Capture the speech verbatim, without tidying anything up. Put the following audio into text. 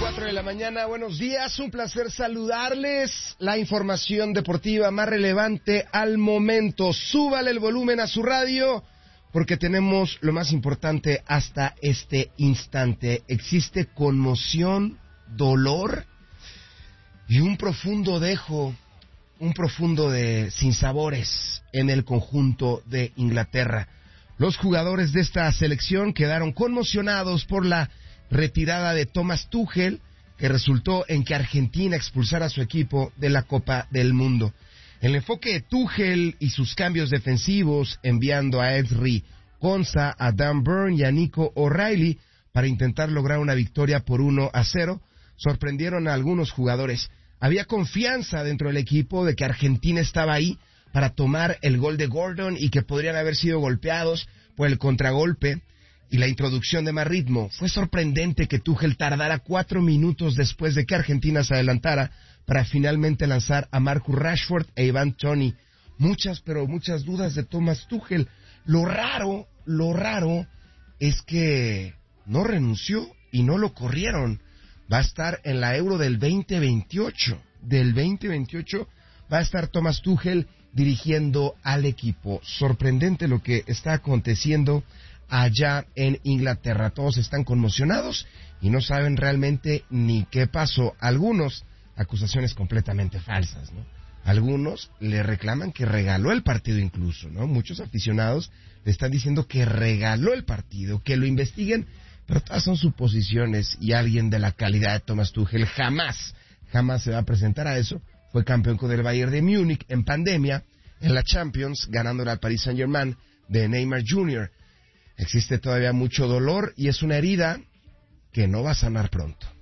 cuatro de la mañana, buenos días, un placer saludarles. La información deportiva más relevante al momento. Súbale el volumen a su radio porque tenemos lo más importante hasta este instante. Existe conmoción, dolor y un profundo dejo, un profundo de sinsabores en el conjunto de Inglaterra. Los jugadores de esta selección quedaron conmocionados por la retirada de Thomas Tuchel, que resultó en que Argentina expulsara a su equipo de la Copa del Mundo. El enfoque de Tuchel y sus cambios defensivos, enviando a Ezri Konsa, a Dan Burn y a Nico O'Reilly para intentar lograr una victoria por uno a cero, sorprendieron a algunos jugadores. Había confianza dentro del equipo de que Argentina estaba ahí para tomar el gol de Gordon y que podrían haber sido golpeados por el contragolpe y la introducción de más ritmo. Fue sorprendente que Tuchel tardara cuatro minutos después de que Argentina se adelantara para finalmente lanzar a Marcus Rashford e Ivan Toney. Muchas, pero muchas dudas de Thomas Tuchel. Lo raro, lo raro es que no renunció y no lo corrieron. Va a estar en la Euro del veinte veintiocho. Del veinte veintiocho va a estar Thomas Tuchel dirigiendo al equipo. Sorprendente lo que está aconteciendo allá en Inglaterra. Todos están conmocionados y no saben realmente ni qué pasó. Algunos, acusaciones completamente falsas, ¿no? Algunos le reclaman que regaló el partido incluso, ¿no? Muchos aficionados le están diciendo que regaló el partido, que lo investiguen, pero todas son suposiciones y alguien de la calidad de Thomas Tuchel jamás, jamás se va a presentar a eso. Fue campeón con el Bayern de Múnich en pandemia, en la Champions, ganándole al Paris Saint-Germain de Neymar junior Existe todavía mucho dolor y es una herida que no va a sanar pronto.